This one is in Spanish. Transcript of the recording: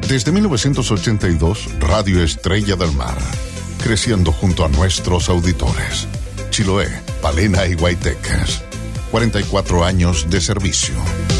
Desde 1982, Radio Estrella del Mar, creciendo junto a nuestros auditores. Chiloé, Palena y Guaytecas. 44 años de servicio.